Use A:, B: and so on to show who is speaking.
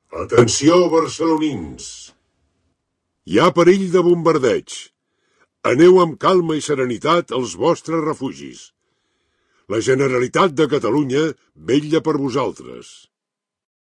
A: Atenció, barcelonins! Hi ha perill de bombardeig. Aneu amb calma i serenitat als vostres refugis. La Generalitat de Catalunya vetlla per vosaltres.